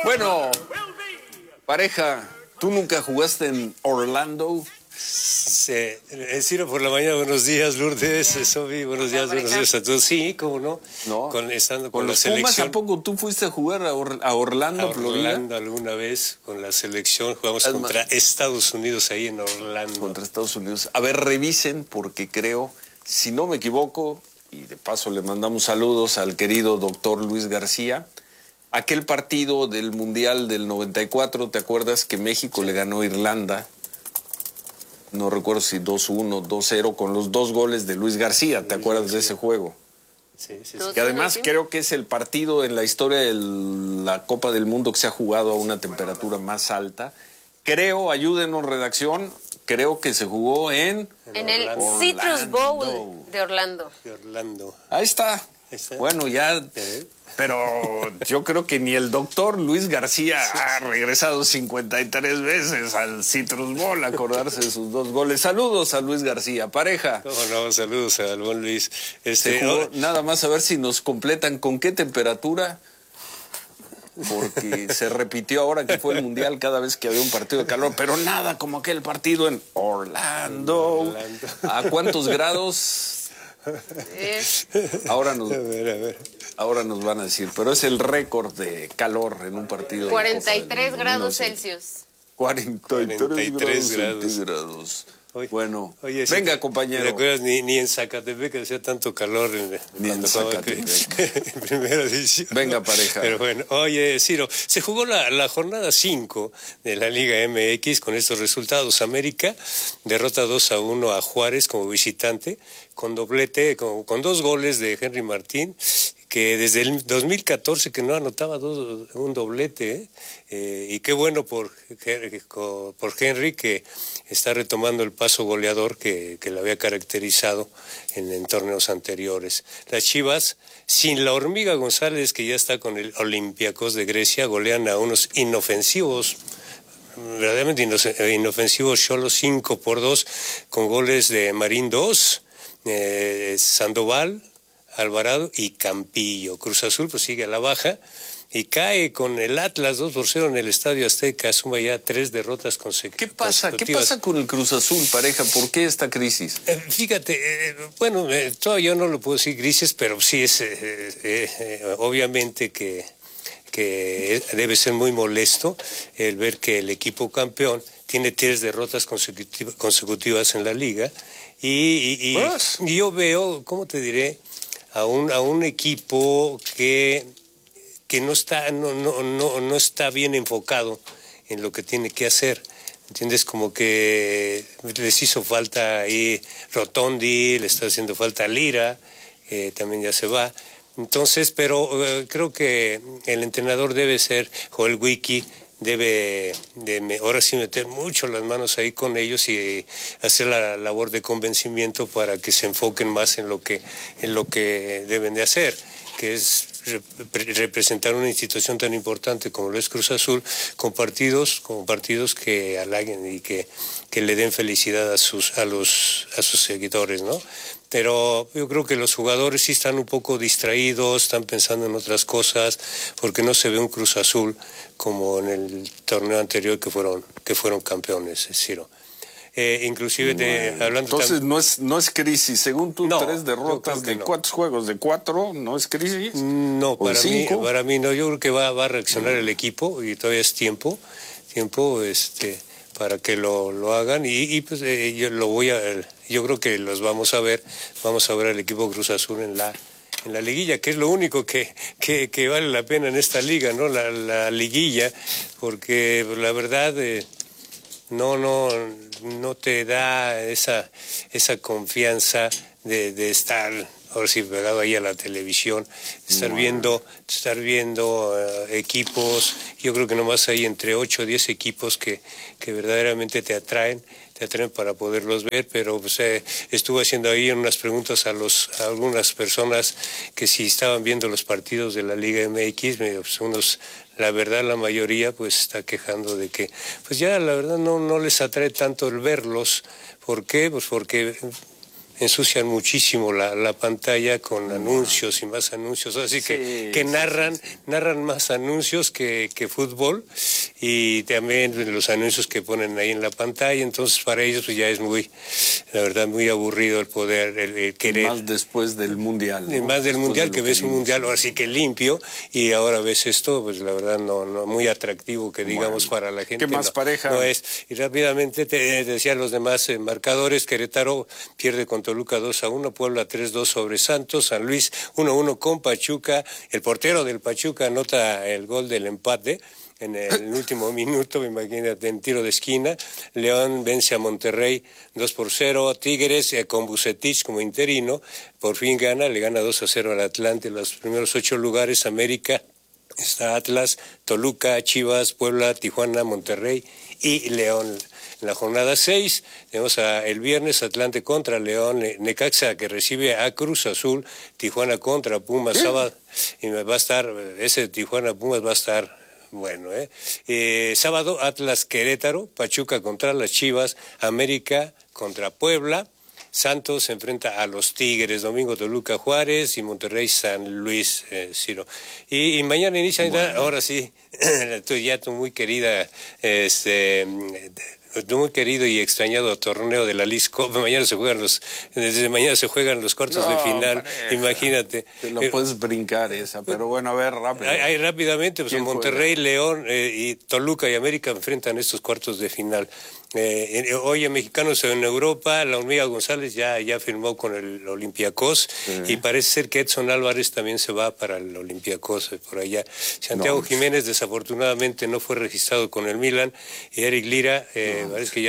Bueno, pareja, ¿tú nunca jugaste en Orlando? Ciro por la mañana, buenos días, Lourdes, Sofi, buenos días a todos. Sí, cómo no, estando con la los selección. Pumas, ¿a poco tú fuiste a jugar a Orlando, Florida? Orlando alguna vez con la selección, jugamos contra Estados Unidos ahí en Orlando. Contra Estados Unidos. A ver, revisen, porque creo, si no me equivoco, y de paso le mandamos saludos al querido doctor Luis García, aquel partido del Mundial del 94, ¿te acuerdas que México le ganó a Irlanda? No recuerdo si 2-1, 2-0, con los 2 goles de Luis García. ¿Te acuerdas de ese juego? Sí. Que además creo que es el partido en la historia de la Copa del Mundo que se ha jugado a una temperatura más alta. Creo, ayúdenos redacción, creo que se jugó en el Citrus Bowl de Orlando. Ahí está. Bueno, ya... Pero yo creo que ni el doctor Luis García ha regresado 53 veces al Citrus Bowl a acordarse de sus 2 goles. Saludos a Luis García, pareja. ¿Cómo no? Saludos al buen Luis. Nada más a ver si nos completan con qué temperatura, porque se repitió ahora que fue el Mundial cada vez que había un partido de calor, pero nada como aquel partido en Orlando. ¿A cuántos grados? Ahora nos van a decir, pero es el récord de calor en un partido. 43 grados Celsius. 43 grados. Bueno, oye, venga, sí, compañero. ¿Te acuerdas? Ni en Zacatepec hacía tanto calor. Ni en Zacatepec. En primera división. Venga, pareja. Pero bueno, oye, Ciro, se jugó la jornada 5 de la Liga MX con estos resultados. América derrota 2-1 a Juárez como visitante, con doblete, con 2 goles de Henry Martín, que desde el 2014 que no anotaba un doblete, y qué bueno por Henry, que está retomando el paso goleador que le había caracterizado en torneos anteriores. Las Chivas, sin la Hormiga González, que ya está con el Olympiacos de Grecia, golean a unos inofensivos, verdaderamente inofensivos, Xolos 5-2, con goles de Marín 2, Sandoval, Alvarado y Campillo. Cruz Azul pues sigue a la baja y cae con el Atlas 2-0 en el Estadio Azteca, suma ya 3 derrotas consecutivas. ¿Qué pasa con el Cruz Azul, pareja? ¿Por qué esta crisis? Fíjate, todavía no lo puedo decir crisis, pero sí es obviamente que debe ser muy molesto el ver que el equipo campeón tiene 3 derrotas consecutivas en la liga y yo veo, ¿cómo te diré? A un equipo que no está bien enfocado en lo que tiene que hacer. ¿Entiendes? Como que les hizo falta ahí Rotondi, le está haciendo falta Lira, también ya se va. Entonces, pero creo que el entrenador debe ser Joel Wiki, debe ahora sí meter mucho las manos ahí con ellos y hacer la labor de convencimiento para que se enfoquen más en lo que deben de hacer, que es representar una institución tan importante como lo es Cruz Azul con partidos que halaguen y que le den felicidad a sus seguidores, ¿no? Pero yo creo que los jugadores sí están un poco distraídos, están pensando en otras cosas, porque no se ve un Cruz Azul como en el torneo anterior que fueron campeones, Ciro. Inclusive hablando... Entonces no es crisis, según tú, no, 3 derrotas de 4 juegos, de 4, ¿no es crisis? No, para mí no, yo creo que va a reaccionar el equipo y todavía es tiempo para que lo hagan y pues yo creo que los vamos a ver al equipo Cruz Azul en la liguilla, que es lo único que vale la pena en esta liga, ¿no? La liguilla, porque la verdad no te da esa confianza de estar ahora sí pegado ahí a la televisión, estar viendo equipos. Yo creo que nomás hay entre 8 o 10 equipos que verdaderamente te atraen para poderlos ver, pero pues, estuve haciendo ahí unas preguntas a algunas personas que si estaban viendo los partidos de la Liga MX, la verdad la mayoría pues está quejando de que pues ya la verdad no les atrae tanto el verlos. ¿Por qué? Pues porque ensucian muchísimo la pantalla con anuncios y más anuncios, así que narran más anuncios que fútbol, y también los anuncios que ponen ahí en la pantalla. Entonces para ellos pues ya es la verdad muy aburrido el poder, el querer. Más después del Mundial, ¿no? Más del Mundial, que ves un Mundial ahora sí que limpio, y ahora ves esto, pues la verdad no muy atractivo, que digamos, para la gente. ¿Qué más, pareja? No es. Y rápidamente te decía los demás marcadores. Querétaro pierde con Toluca 2-1, Puebla 3-2 sobre Santos, San Luis 1-1 con Pachuca. El portero del Pachuca anota el gol del empate en el último minuto, imagínate, en tiro de esquina. León vence a Monterrey 2-0. Tigres, con Vucetich como interino, por fin le gana 2-0 al Atlante. En los primeros 8 lugares, América, está Atlas, Toluca, Chivas, Puebla, Tijuana, Monterrey y León. En la jornada 6 tenemos el viernes Atlante contra León, Necaxa que recibe a Cruz Azul, Tijuana contra Pumas, sábado, y va a estar, ese Tijuana Pumas va a estar bueno, sábado Atlas Querétaro, Pachuca contra las Chivas, América contra Puebla, Santos se enfrenta a los Tigres, domingo Toluca Juárez y Monterrey San Luis, Ciro. Y mañana inicia, ahora sí, tu muy querida, tu muy querido y extrañado torneo de la Leagues Cup. Desde mañana se juegan los cuartos de final, imagínate. Te lo puedes brincar esa, pero bueno, a ver, rápido. Ahí rápidamente, pues Monterrey, juega? León y Toluca y América enfrentan estos cuartos de final. Hoy en Mexicanos en Europa, la Hormiga González ya firmó con el Olympiacos, y parece ser que Edson Álvarez también se va para el Olympiacos por allá. Santiago Jiménez desafortunadamente no fue registrado con el Milan, y Eric Lira parece que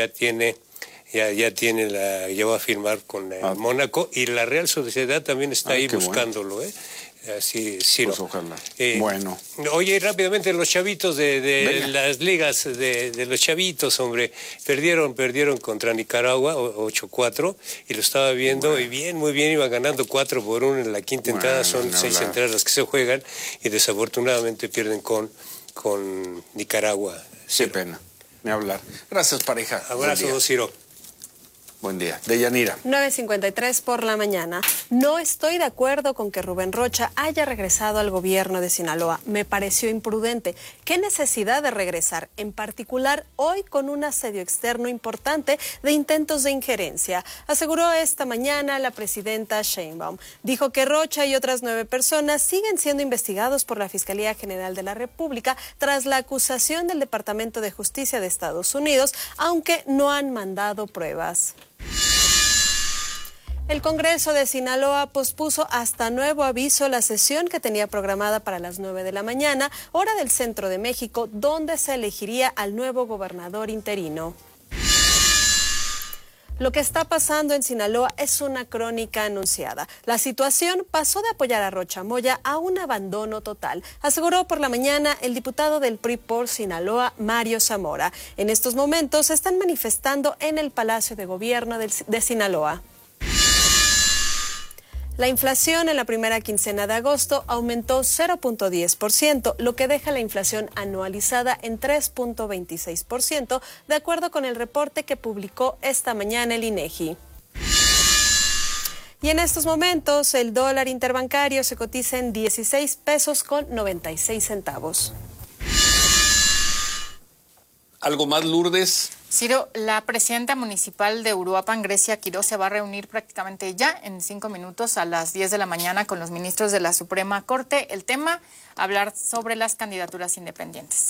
ya va a firmar con el Mónaco, y la Real Sociedad también está ahí buscándolo, bueno. Así, sí. Pues ojalá. Bueno. Oye, rápidamente, los chavitos de las ligas de los chavitos, hombre, perdieron contra Nicaragua 8-4, y lo estaba viendo, y muy bien, iban ganando 4-1 en la quinta entrada, son 6 entradas las que se juegan, y desafortunadamente pierden con Nicaragua. Qué pena, ni hablar. Gracias, pareja. Abrazo, Ciro. Buen día. Deyanira. 9:53 por la mañana. No estoy de acuerdo con que Rubén Rocha haya regresado al gobierno de Sinaloa. Me pareció imprudente. ¿Qué necesidad de regresar? En particular, hoy con un asedio externo importante de intentos de injerencia, aseguró esta mañana la presidenta Sheinbaum. Dijo que Rocha y otras 9 personas siguen siendo investigados por la Fiscalía General de la República tras la acusación del Departamento de Justicia de Estados Unidos, aunque no han mandado pruebas. El Congreso de Sinaloa pospuso hasta nuevo aviso la sesión que tenía programada para las 9 de la mañana, hora del centro de México, donde se elegiría al nuevo gobernador interino. Lo que está pasando en Sinaloa es una crónica anunciada. La situación pasó de apoyar a Rocha Moya a un abandono total, aseguró por la mañana el diputado del PRI por Sinaloa, Mario Zamora. En estos momentos se están manifestando en el Palacio de Gobierno de Sinaloa. La inflación en la primera quincena de agosto aumentó 0.10%, lo que deja la inflación anualizada en 3.26%, de acuerdo con el reporte que publicó esta mañana el INEGI. Y en estos momentos el dólar interbancario se cotiza en 16 pesos con 96 centavos. ¿Algo más, Lourdes? Ciro, la presidenta municipal de Uruapan, Grecia Quirós, se va a reunir prácticamente ya en 5 minutos a las 10 de la mañana con los ministros de la Suprema Corte. El tema, hablar sobre las candidaturas independientes.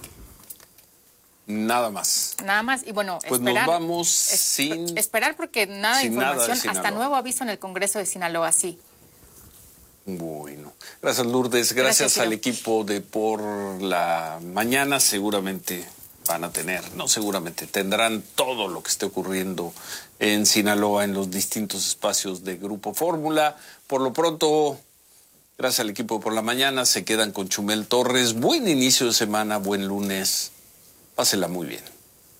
Nada más. Nada más, y bueno, pues esperar. Nos vamos esperar porque nada de información, hasta nuevo aviso en el Congreso de Sinaloa, sí. Bueno, gracias, Lourdes, gracias al equipo de Por la Mañana, seguramente van a tendrán todo lo que esté ocurriendo en Sinaloa en los distintos espacios de Grupo Fórmula. Por lo pronto, gracias al equipo de Por la Mañana, se quedan con Chumel Torres. Buen inicio de semana, buen lunes. Pásela muy bien.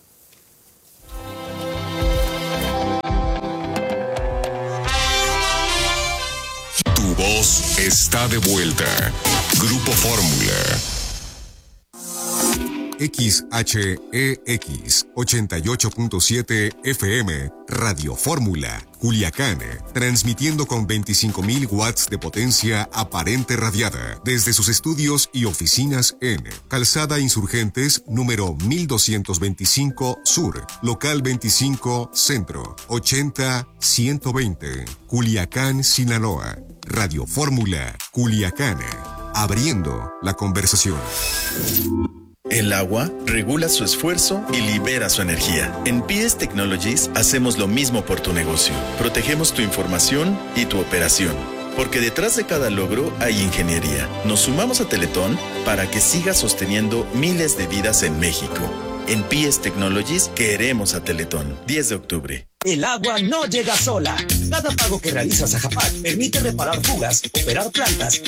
Tu voz está de vuelta. Grupo Fórmula. XHEX 88.7 FM, Radio Fórmula, Culiacán, transmitiendo con 25.000 watts de potencia aparente radiada desde sus estudios y oficinas en Calzada Insurgentes número 1225 Sur, local 25 Centro, 80-120, Culiacán, Sinaloa. Radio Fórmula, Culiacán, abriendo la conversación. El agua regula su esfuerzo y libera su energía. En PS Technologies hacemos lo mismo por tu negocio. Protegemos tu información y tu operación. Porque detrás de cada logro hay ingeniería. Nos sumamos a Teletón para que siga sosteniendo miles de vidas en México. En PS Technologies queremos a Teletón. 10 de octubre. El agua no llega sola. Cada pago que realizas a Japac permite reparar fugas, operar plantas